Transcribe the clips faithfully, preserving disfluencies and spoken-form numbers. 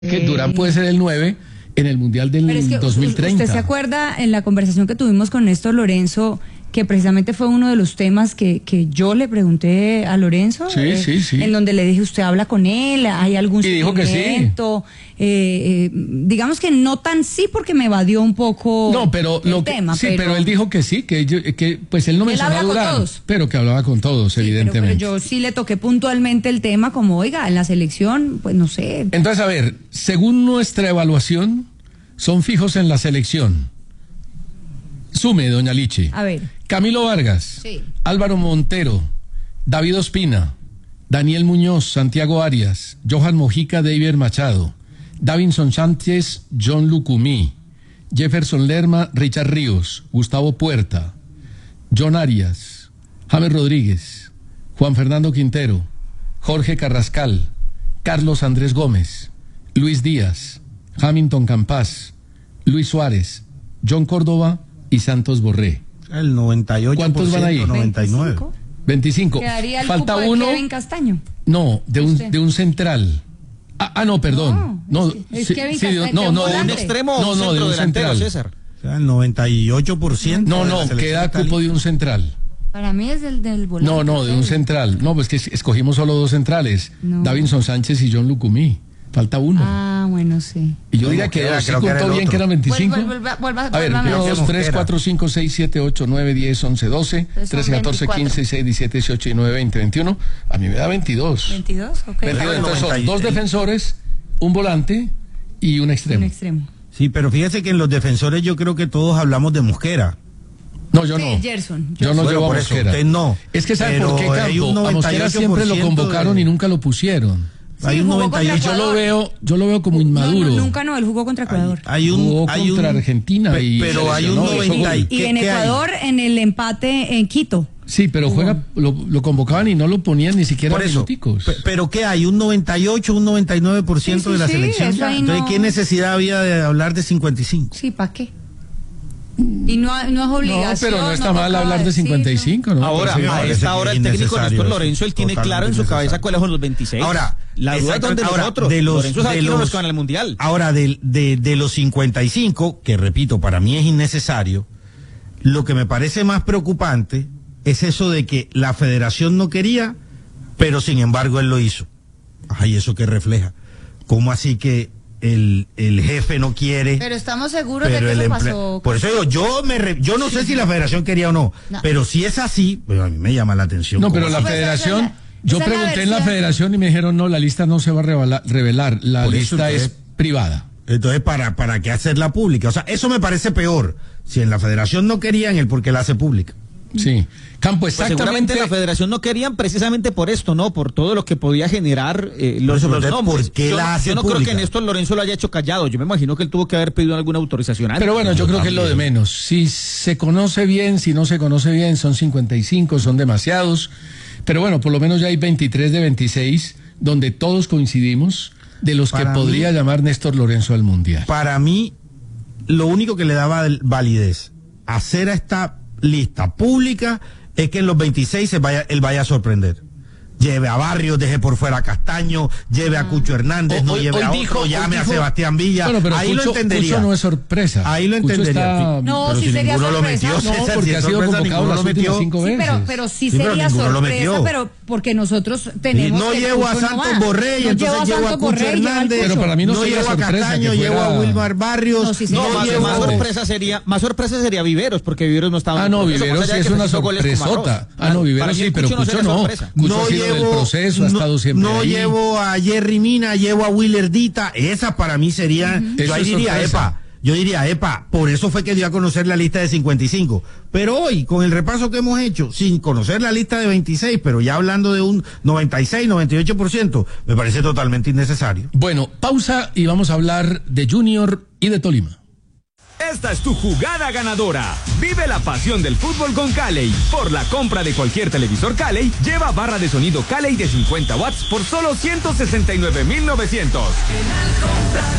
Que Durán puede ser el nueve en el Mundial del es que dos mil treinta. ¿Usted se acuerda en la conversación que tuvimos con Néstor Lorenzo, que precisamente fue uno de los temas que, que yo le pregunté a Lorenzo? Sí, eh, sí, sí. En donde le dije, ¿usted habla con él? ¿Hay algún Y dijo que sí. seguimiento? Eh, eh, digamos que no tan sí, porque me evadió un poco No, pero el lo que, tema. sí, pero, pero él dijo que sí, que, yo, que pues él no Él mencionó a habla con Durán, todos. pero que hablaba con todos, sí, evidentemente. Pero, pero yo sí le toqué puntualmente el tema, como, oiga, en la selección, pues no sé. Entonces, a ver, según nuestra evaluación, son fijos en la selección. Sume, doña Lichi. A ver. Camilo Vargas, Sí. Álvaro Montero, David Ospina, Daniel Muñoz, Santiago Arias, Johan Mojica, David Machado, Davinson Sánchez, John Lucumí, Jefferson Lerma, Richard Ríos, Gustavo Puerta, John Arias, James Rodríguez, Juan Fernando Quintero, Jorge Carrascal, Carlos Andrés Gómez, Luis Díaz, Hamilton Campas, Luis Suárez, John Córdoba y Santos Borré. El noventa y ocho por ciento. ¿Cuántos van ahí? noventa y nueve. ¿veinticinco? veinticinco. Quedaría el Falta cupo de uno. Kevin Castaño. No, de un, Usted. de un central. Ah, ah, no, perdón. No, No, es sí, Kevin sí, de- Castaño, no, de un no, de un volante. extremo o No, un no, de centro un delantero, central. César. O sea, el noventa y ocho por ciento. No, de la no, selección queda está cupo listo. de un central. Para mí es del, del volante. No, no, de un central. No, pues que escogimos solo dos centrales. No. Davinson Sánchez y John Lucumí. Falta uno. Ah, bueno, sí. Y yo No, diría que era, dos, sí creo que era contó el bien otro. que eran veinticinco. Vuelva, vuelva, vuelva, A ver, vuelva, uno, vuelva. dos, tres, cuatro, cinco, seis, siete, ocho, nueve, diez, once, doce, Entonces son trece, catorce, veinticuatro. quince, dieciséis, diecisiete, dieciocho, diecinueve, veinte, veintiuno. A mí me da veintidós. veintidós, ok. veintidós. Entonces son noventa y- dos defensores, un volante y un extremo. Un extremo. Sí, pero fíjese que en los defensores yo creo que todos hablamos de Mosquera. No, yo Sí, no. Gerson. Yo no Bueno, llevo a por eso, Mosquera. usted no. Es que ¿sabe Pero por qué, hay un Campo? A Mosquera noventa y ocho por siempre lo ciento convocaron de- y nunca lo pusieron. Sí, hay un jugó noventa y contra ocho. Yo lo Ecuador. veo, yo lo veo como No, inmaduro. no, nunca no, él jugó contra Ecuador. Hay un, Jugó hay contra un- Argentina pe- y pero hay un seleccionó, hizo noventa y, gol. Y ¿qué- en qué hay? Ecuador, en el empate en Quito. Sí, pero juega, lo, lo convocaban y no lo ponían ni siquiera Por eso, minuticos. pe- pero ¿qué hay? Un noventa y ocho, un noventa y nueve por ciento Sí, sí, de la sí, selección. eso ahí Entonces, no- ¿qué necesidad había de hablar de cincuenta y cinco? Sí, ¿para qué? Y no, no es No, obligación. pero no está no mal tocaba hablar de decirlo. cincuenta y cinco, ¿no? Ahora, Sí, me a parece esta que hora es el técnico innecesario Néstor eso, Lorenzo, él tiene claro en su totalmente cabeza cuáles son los veintiséis. Ahora, la duda es exacto, donde ahora, nosotros. de los, Lorenzo sabe de quiénes los, que van al Mundial. Ahora, de, de, de los cincuenta y cinco, que repito, para mí es innecesario, lo que me parece más preocupante es eso de que la federación no quería, pero sin embargo él lo hizo. Ay, ¿eso qué refleja? ¿Cómo así que el, el jefe no quiere? Pero estamos seguros pero de el que eso emple- pasó. Por eso digo, yo me re- yo no sé si la federación quería o no, No. pero si es así, pues a mí me llama la atención. No, ¿Cómo pero así? la Pues esa es federación, la- yo esa es la pregunté en la versión. federación y me dijeron, no, la lista no se va a revelar, revelar la Por eso, lista entonces- es privada. Entonces, ¿para, ¿para qué hacerla pública? O sea, eso me parece peor. Si en la federación no querían, el por qué la hace pública. Sí. Campo, Pues seguramente exactamente. la federación no querían precisamente por esto, ¿no? Por todo lo que podía generar eh, los, eso, los pero nombres. ¿por qué yo, la no- hace yo no creo pública? que Néstor Lorenzo lo haya hecho callado. Yo me imagino que él tuvo que haber pedido alguna autorización antes. Pero bueno, yo creo que es lo de menos. Si se conoce bien, si no se conoce bien, son cincuenta y cinco, son demasiados. Pero bueno, por lo menos ya hay veintitrés de veintiséis, donde todos coincidimos, de los Para que podría mí- llamar Néstor Lorenzo al Mundial. Para mí, lo único que le daba validez a hacer a esta lista pública es que en los veintiséis se vaya, él vaya a sorprender. Lleve a Barrios, deje por fuera a Castaño, lleve a Cucho Hernández, Hoy- no hoy- lleve hoy a dijo- otro, llame hoy a dijo- Sebastián Villa. Bueno, pero Ahí Cucho, lo entendería. Cucho no es sorpresa. Ahí lo Cucho entendería. está- No, pero sí si sería ninguno lo sorpresa. metió, No, César, porque si ha es sido sorpresa, convocado ninguno las lo últimas metió. cinco Sí, veces. pero, pero sí, Sí, pero sería ninguno lo sorpresa, metió. pero porque nosotros tenemos no que llevo a Cucho no Santos va. Borré y No entonces llevo a llevo a Santos Cucho Borré y llevo al Hernández. Cucho. Pero para mí no no sería llevo a sorpresa Castaño, que llevo fuera- a Wilmar Barrios. No, sí No, sería más, llevo más a- sorpresa sería, más sorpresa sería Viveros, porque Viveros no estaba Ah, en el no, proceso, Viveros más allá sí de es que una hizo goles con sorpresota. Arroz. Ah, no, Para Viveros mí sí, el pero Cucho Cucho sería no. sorpresa. Cucho no ha sido llevo, del proceso, ha no, estado siempre no ahí. llevo a Jerry Mina, llevo a Willerdita, esa para mí sería, yo Eso ahí es diría, sorpresa. epa, yo diría, epa, por eso fue que dio a conocer la lista de cincuenta y cinco, pero hoy, con el repaso que hemos hecho, sin conocer la lista de veintiséis, pero ya hablando de un noventa y seis, noventa y ocho por ciento, me parece totalmente innecesario. Bueno, pausa y vamos a hablar de Junior y de Tolima. Esta es tu jugada ganadora. Vive la pasión del fútbol con Calley. Por la compra de cualquier televisor Calley, lleva barra de sonido Calley de cincuenta watts por solo ciento sesenta y nueve mil novecientos. Tecnología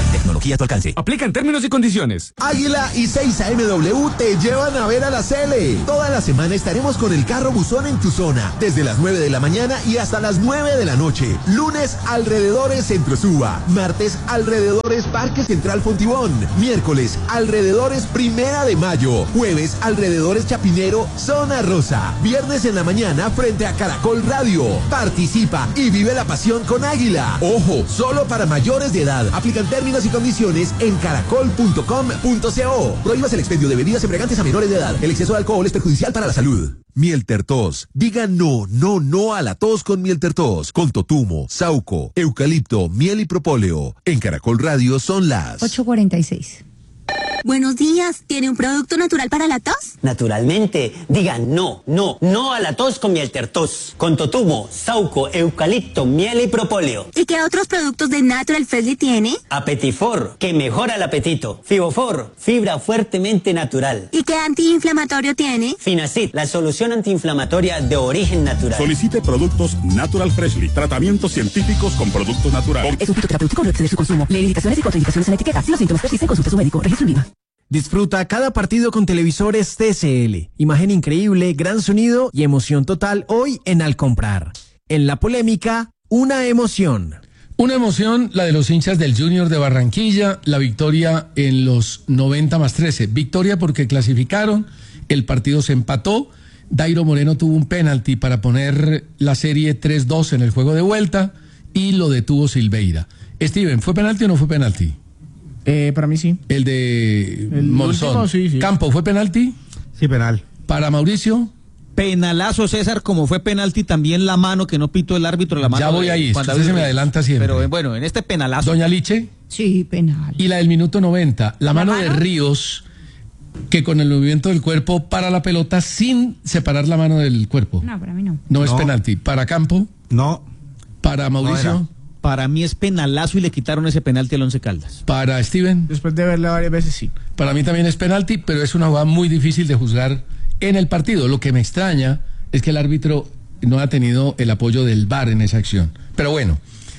tecnología a tu alcance. Aplica en términos y condiciones. Águila y seis A M W te llevan a ver a la Cele. Toda la semana estaremos con el carro buzón en tu zona, desde las nueve de la mañana y hasta las nueve de la noche. Lunes, alrededores Centro Suba. Martes, alrededores Parque Central Fontibón. Miércoles, alrededores Primera de Mayo. Jueves, alrededores Chapinero, Zona Rosa. Viernes en la mañana frente a Caracol Radio. Participa y vive la pasión con Águila. Ojo, solo para mayores de edad. Aplican términos y condiciones en caracol punto com punto co. Prohíbas el expendio de bebidas embriagantes a menores de edad. El exceso de alcohol es perjudicial para la salud. Miel Tertos. Diga no, no, no a la tos con Miel Tertos. Con totumo, sauco, eucalipto, miel y propóleo. En Caracol Radio son las ocho cuarenta y seis. Buenos días, ¿tiene un producto natural para la tos? Naturalmente, diga no, no, no a la tos con Miel Tertos. Con totumo, sauco, eucalipto, miel y propóleo. ¿Y qué otros productos de Natural Freshly tiene? Apetifor, que mejora el apetito. Fibofor, fibra fuertemente natural. ¿Y qué antiinflamatorio tiene? Finacid, la solución antiinflamatoria de origen natural. Solicite productos Natural Freshly, tratamientos científicos con productos naturales. Es un fitoterapéutico, no excede su consumo. Lee indicaciones y contraindicaciones en etiqueta. Si los síntomas persisten, consulte a su médico. Registro en Viva. Disfruta cada partido con televisores T C L. Imagen increíble, gran sonido y emoción total hoy en Al Comprar. En la polémica, una emoción. Una emoción, la de los hinchas del Junior de Barranquilla, la victoria en los noventa más trece. Victoria porque clasificaron, el partido se empató, Dairo Moreno tuvo un penalti para poner la serie tres dos en el juego de vuelta y lo detuvo Silveira. Steven, ¿fue penalti o no fue penalti? Eh, para mí sí. El de el Monzón. Último, sí, sí. Campo, ¿fue penalti? Sí, penal. Para Mauricio. Penalazo, César, como fue penalti también la mano que no pitó el árbitro, la mano. Ya voy ahí, usted se me adelanta siempre. Pero bueno, en este penalazo. Doña Liche. Sí, penal. Y la del minuto noventa, la, ¿La mano, mano de Ríos, que con el movimiento del cuerpo para la pelota sin separar la mano del cuerpo. No, para mí no. No, no. es No. penalti. Para Campo. No. Para Mauricio. No Para mí es penalazo y le quitaron ese penalti al Once Caldas. Para Steven. Después de verla varias veces, sí. Para mí también es penalti, pero es una jugada muy difícil de juzgar en el partido. Lo que me extraña es que el árbitro no ha tenido el apoyo del V A R en esa acción. Pero bueno,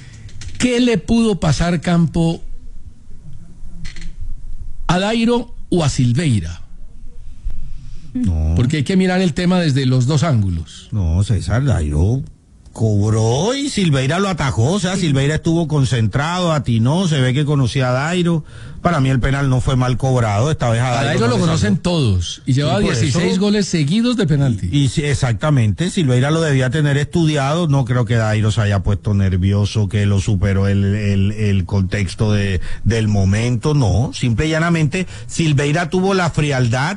¿qué le pudo pasar, Campo, a Dairo o a Silveira? No. Porque hay que mirar el tema desde los dos ángulos. No, César, Dairo cobró y Silveira lo atajó, o sea, Silveira estuvo concentrado, atinó, se ve que conocía a Dairo. Para mí el penal no fue mal cobrado, esta vez a Dairo. A Dairo no lo conocen salió. todos y lleva Sí, por dieciséis eso, goles seguidos de penalti. Y sí, exactamente, Silveira lo debía tener estudiado, no creo que Dairo se haya puesto nervioso, que lo superó el, el, el contexto de, del momento, no, simple y llanamente Silveira tuvo la frialdad,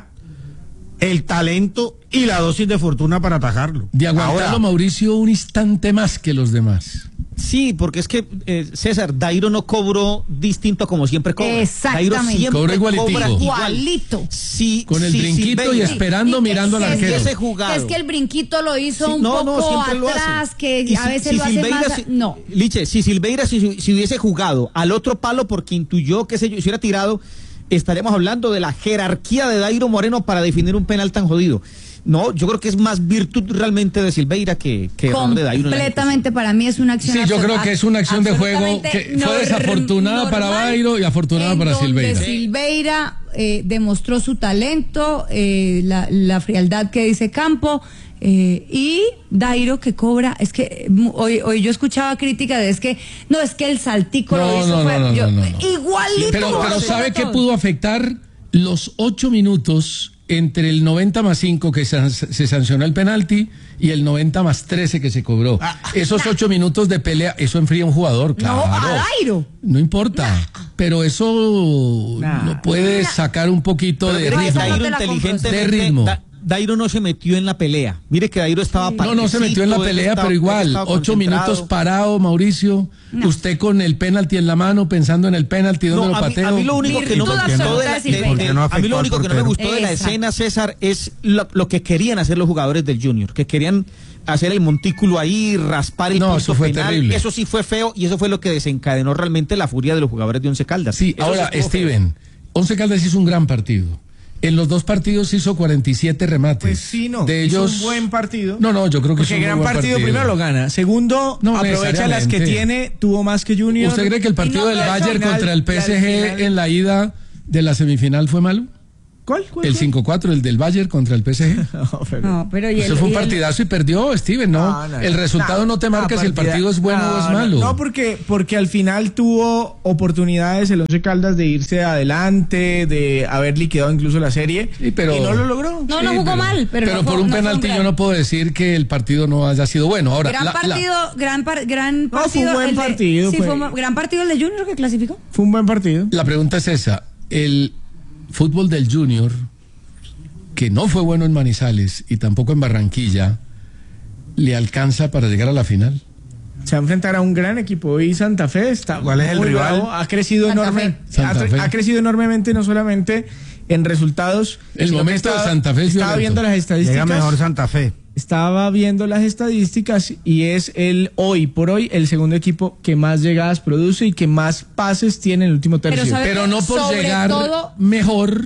el talento y la dosis de fortuna para atajarlo. De aguantarlo, Ahora, Mauricio, un instante más que los demás. Sí, porque es que, eh, César, Dairo no cobró distinto a como siempre cobra. Exactamente. Dairo siempre Cobró igualitico. cobra igual. Igualito. Si, Con el si brinquito Silveira- y esperando, Y- y- mirando al es que arquero. hubiese jugado. Es que el brinquito lo hizo Sí, un no, no, poco siempre lo hace. atrás, que Y a si- veces si lo hace Silveira, más... si- No. Liche, si Silveira si, si hubiese jugado al otro palo porque intuyó que se si hubiera tirado, estaríamos hablando de la jerarquía de Dairo Moreno para definir un penal tan jodido. No, yo creo que es más virtud realmente de Silveira que, que error de Dairo. en la Completamente, para mí es una acción. Sí, yo creo que es una acción de juego que fue desafortunada para Dairo y afortunada para Silveira. Silveira eh, demostró su talento, eh, la, la frialdad que dice Campo, eh, y Dairo que cobra. Es que mm, hoy, hoy yo escuchaba crítica de es que no, es que el saltico No, lo hizo no, fue, no, no, yo- no, no. igualito. Pero, lo pero hace ¿sabe a qué todos. pudo afectar? Los ocho minutos entre el noventa más cinco que san- se sancionó el penalti y el noventa más trece que se cobró. Esos ocho minutos de pelea, eso enfría a un jugador, claro. No, a Dairo. No importa, pero eso Nah. no puede sacar un poquito Pero de mire que ritmo. no Dairo te la compro. inteligentemente, De ritmo. Da- Dairo no se metió en la pelea. Mire que Dairo estaba No, no se metió en la parecito, él pelea, estaba- pero él igual, estaba ocho concentrado. minutos parado, Mauricio. No. Usted con el penalti en la mano, pensando en el penalti, ¿dónde No, lo a mí, pateo? a mí lo único que no me Virtud gustó de la, absoluta de de- Silveira. de- ¿Por qué no a mí afectó lo al único que no me portero? gustó de la Exacto. escena, César, es lo, lo que querían hacer los jugadores del Junior, que querían hacer el montículo ahí, raspar el No, punto eso fue penal. terrible. Eso sí fue feo y eso fue lo que desencadenó realmente la furia de los jugadores de Once Caldas. Sí, Eso ahora, estuvo feo. Steven, Once Caldas hizo un gran partido. En los dos partidos hizo cuarenta y siete remates. Pues sí, no. De hizo ellos un buen partido. No, no, yo creo que Porque es un gran muy buen partido, partido. primero lo gana. Segundo, No aprovecha las que necesariamente. tiene, tuvo más que Junior. ¿Usted cree que el partido Y no, del y al Bayern final- contra el P S y al G final- en la ida de la semifinal fue malo? ¿Cuál? ¿Cuál El fue? cinco cuatro, el del Bayern contra el P S G. No, pero- No, pero y Eso el- fue un y el- partidazo y perdió, Steven, ¿no? No, no, el no. resultado no, te marca No, si el partida- partido es bueno no, o es no, malo. No, porque, porque al final tuvo oportunidades el Once Caldas de irse adelante, de haber liquidado incluso la serie. Sí, pero- y no lo logró. No, Sí, no jugó pero- mal, pero, no por fue- un no fue penalti gran- yo no puedo decir que el partido no haya sido bueno. Ahora, Gran la- la- partido, gran, par- gran No, fue un partido. buen el de- partido, sí, fue. fue un gran partido el de Junior que clasificó. Fue un buen partido. La pregunta es esa. El fútbol del Junior, que no fue bueno en Manizales y tampoco en Barranquilla, ¿le alcanza para llegar a la final? Se va a enfrentar a un gran equipo y Santa Fe está ¿Cuál es el muy rival? bravo, ha crecido Santa enorme, Fe. Santa ha, Fe. ha crecido enormemente no solamente en resultados. El sino que momento de estaba- Santa Fe es estaba violento. viendo las Llega estadísticas. mejor Santa Fe. Estaba viendo las estadísticas y es el hoy por hoy el segundo equipo que más llegadas produce y que más pases tiene en el último tercio. Pero sabe- Pero no por sobre llegar todo- mejor.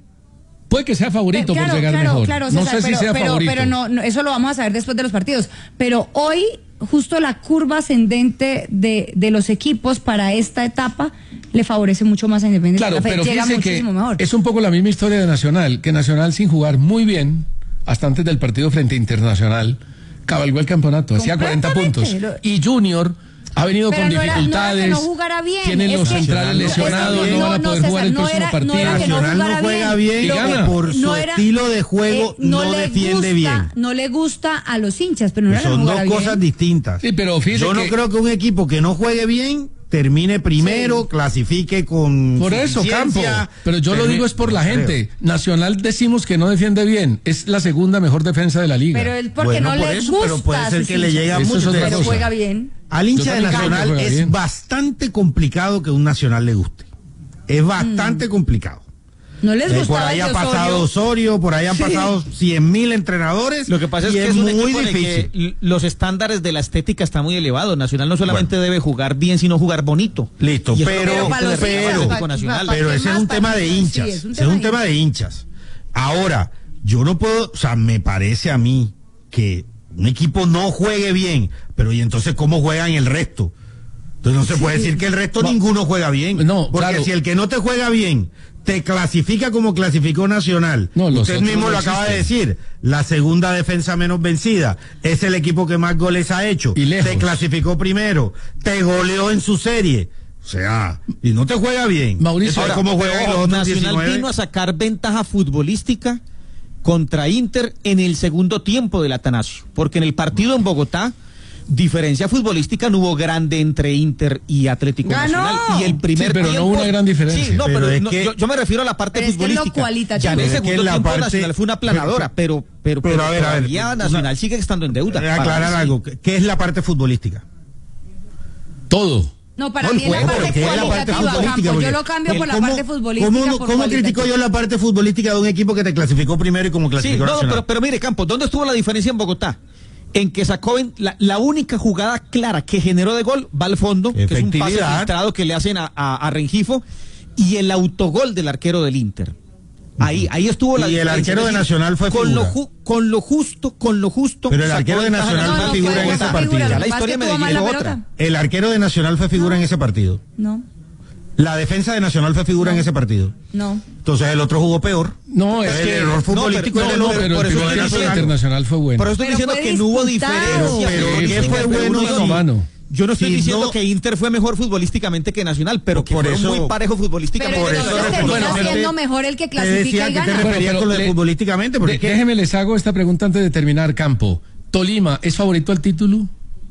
Puede que sea favorito claro, por llegar claro, mejor. claro, no César, sé pero, si sea pero, favorito. pero no, no, eso lo vamos a saber después de los partidos. Pero hoy, justo la curva ascendente de, de los equipos para esta etapa le favorece mucho más a Independiente Claro, Santa Fe. pero Llega fíjense que muchísimo mejor. es un poco la misma historia de Nacional, que Nacional sin jugar muy bien, hasta antes del partido frente a Internacional, cabalgó el campeonato, hacía cuarenta puntos. Completamente. Y Junior ha venido Pero con no era- no era que dificultades, no jugara bien, tienen es los que- centrales no, lesionados, es que no, no, van a no, poder César, jugar el no próximo era- no partido. era que no Nacional no jugara juega bien, bien y gana. por su No era- estilo de juego, eh, no, le defiende gusta, bien. No le gusta a los hinchas, pero no era que no Son dos jugara cosas bien. distintas. Sí, pero fíjese Yo no que- creo que un equipo que no juegue bien termine primero, clasifique con Por eso, Campo. suficiencia. Pero yo lo Termi- digo es por la no creo. gente. Nacional decimos que no defiende bien. Es la segunda mejor defensa de la liga. Pero él porque Bueno, no por le eso, gusta pero puede a ser sus que le hinchas. llegue a Eso es muchos. otra Pero cosa. juega bien. Al hincha Yo de también creo que Nacional juega es bien. bastante complicado que un Nacional le guste. Es bastante complicado. No les Eh, gustaba por ahí el ha de pasado Osorio, por ahí han Sí. pasado cien mil entrenadores. Lo que pasa es y que es un muy equipo en el difícil. que l- los estándares de la estética están muy elevados. Nacional no solamente debe jugar bien, sino jugar bonito. Listo, Y eso pero, es lo que para los le pero, reclama al hinchas, Atlético pa- Nacional. pa- pero ¿qué ese es más un para tema de nosotros? hinchas. Sí, es un ese es un tema tema de de hinchas. Ahora, yo no puedo, o sea, me parece a mí que un equipo no juegue bien, pero ¿y entonces cómo juegan el resto? Entonces no se puede decir que el resto ninguno juega bien. No, porque claro. si el que no te juega bien te clasifica como clasificó Nacional, No, los usted otros mismo no lo acaba de existen. decir, la segunda defensa menos vencida, es el equipo que más goles ha hecho, Y lejos. te clasificó primero, te goleó en su serie, o sea, y no te juega bien. Mauricio, Entonces, ahora, ¿cómo juegan los otros Nacional diecinueve? vino a sacar ventaja futbolística contra Inter en el segundo tiempo del Atanasio, porque en el partido en Bogotá diferencia futbolística no hubo grande entre Inter y Atlético ¡Ganó! Nacional. Y el primer Sí, pero no tiempo, hubo una gran diferencia. Sí, no, Pero pero, es no, que- yo, yo me refiero a la parte Pero es que es lo futbolística. cualitativo. Ya en el Pero es que segundo la tiempo parte- Nacional fue una planadora, pero pero, pero, a ver, a ver, todavía una- Nacional sigue estando en deuda. Eh, Para aclarar mí sí. algo, ¿qué es la parte futbolística? Todo. No, para No, mí es la el juego, parte ¿qué es la parte cualitativa, futbolística? Campo. Yo Porque lo cambio por la ¿cómo- parte futbolística. ¿Cómo, por cómo cualitativa. critico yo la parte futbolística de un equipo que te clasificó primero y como Sí, clasificó no, no, Nacional? pero, pero mire, Campos, ¿dónde estuvo la diferencia en Bogotá? En que sacó en- la, la única jugada clara que generó de gol va al fondo, que es un pase Efectividad. filtrado que le hacen a, a- a Rengifo, y el autogol del arquero del Inter. Ahí, ahí estuvo la Y el diferencia. arquero de Es decir, Nacional fue con lo, figura. ju- con lo justo, con lo justo. Pero el sacó arquero de ventaja Nacional No, fue no, figura fue en ese figura, partido. lo Ya que la pasa historia es que me tuvo mal dijo la otra. pelota. El arquero de Nacional fue figura en ese partido. No, La defensa de Nacional fue figura en ese partido. no. Entonces el otro jugó peor. No, es Entonces, que el error futbolístico no, es no, el no, otro. pero por el eso primer estoy tiempo diciendo- internacional fue bueno. Por eso estoy Pero diciendo fue que no hubo disputado. diferencia. Pero, Yo ¿qué no estoy fue diciendo que bueno uno y sí- mano? Yo no estoy Si diciendo no- que Inter fue mejor futbolísticamente que Nacional, pero que Por fue eso- muy parejo futbolísticamente. Pero por eso entonces respondo. termina Bueno, siendo pero- mejor el que Te clasifica decía y que te gana. referías Bueno, con lo de le- futbolísticamente, porque De- es que déjeme les hago esta pregunta antes de terminar, Campo. ¿Tolima es favorito al título?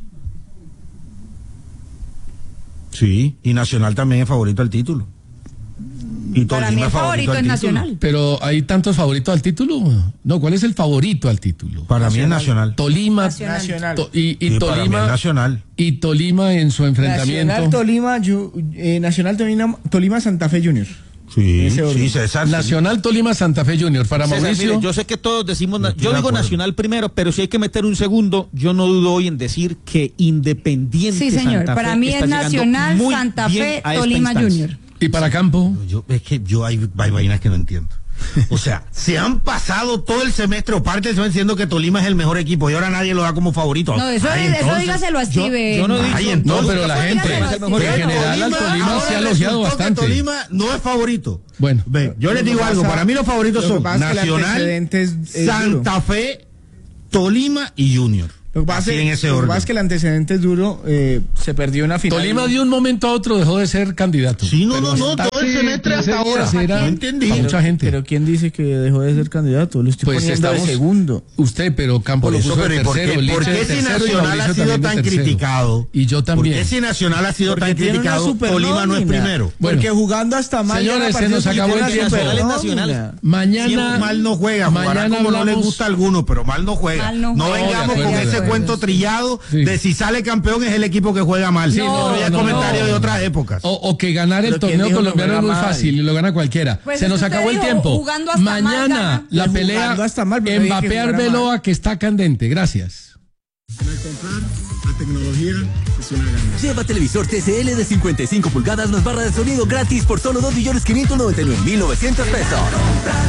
sí, y Nacional también es favorito al título. Y Para Tolima mí el favorito al es título. Nacional. Pero hay tantos favoritos al título. No, ¿cuál es el favorito al título? Para mí es Nacional. Tolima. Nacional. To- y, y Sí, para mí es Tolima. Nacional. Y Tolima en su enfrentamiento. Nacional Tolima, Ju- eh, Nacional Tolima, Tolima Santa Fe Junior. Sí, Ese orden. sí, César. sí. Nacional Tolima Santa Fe Junior. Para César, Mauricio. mire, yo sé que todos decimos, na- Estoy yo de digo acuerdo. Nacional primero, pero si hay que meter un segundo, yo no dudo hoy en decir que Independiente Sí, señor. Santa Para Fe mí está es llegando Nacional, muy Santa bien Fe, a esta Tolima instancia. Junior. Y para Campo. Yo, es que yo hay, hay vainas que no entiendo. O sea, se han pasado todo el semestre o parte del semestre diciendo que Tolima es el mejor equipo y ahora nadie lo da como favorito. No, eso, Ay, es, entonces, eso dígaselo a Steve. Yo, yo no he dicho, Ay, entonces, no, pero la gente, en general al Tolima se ha elogiado bastante. Tolima no es favorito. Bueno, Ve, yo les digo algo, para mí los favoritos son Nacional, es, es Santa duro. Fe, Tolima y Junior. Lo que pasa, Así en ese lo que orden. pasa es que el antecedente es duro, eh, se perdió una final. Tolima de un momento a otro dejó de ser candidato. Sí, no, Pero no, no, hasta todo el hace semestre hasta quince días ahora. era No entendí. para mucha gente. Pero ¿quién dice que dejó de ser candidato? Lo estoy Pues poniendo estamos, de segundo. Usted, pero Campo Por lo eso, puso pero de ¿y por qué- tercero, Liche por qué de si tercero y Nacional Mauricio ha sido también de tan tercero? criticado? Y yo también. ¿Por qué si Nacional ha sido Porque tan tiene una criticado, super Tolima no es nómina. primero? Bueno. Porque jugando hasta mal. Señores, se nos acabó el tiempo. Nacional. Mañana, Siempre mal no juega, jugará mañana como no les hablamos- gusta a algunos, pero mal no juega. Mal no no juega. vengamos No, de con acuerdo, ese de cuento acuerdo. trillado Sí. de si sale campeón es el equipo que juega mal. Sí, Sí, no, no, ya no, comentario no. de otras épocas. O, o que ganar el Pero ¿quién torneo dijo que colombiano es juega muy mal? fácil y lo gana cualquiera. Pues Se es nos que usted acabó el dijo, tiempo. jugando hasta mal Mañana gana. la Pues pelea jugando hasta mal, pero no dije que Mbappé jugara Arbeloa que está candente. Gracias. La tecnología es una ganancia. Lleva televisor T C L de cincuenta y cinco pulgadas más barra de sonido gratis por solo dos millones quinientos noventa y nueve mil novecientos pesos.